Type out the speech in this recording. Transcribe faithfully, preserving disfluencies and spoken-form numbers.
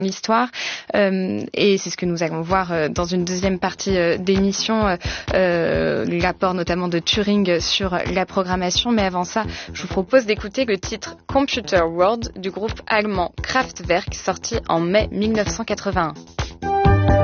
l'histoire euh, et c'est ce que nous allons voir euh, dans une deuxième partie euh, d'émission, euh, euh, l'apport notamment de Turing sur la programmation. Mais avant ça, je vous propose d'écouter le titre Computer World du groupe allemand Kraftwerk, sorti en mai mille neuf cent quatre-vingt-un.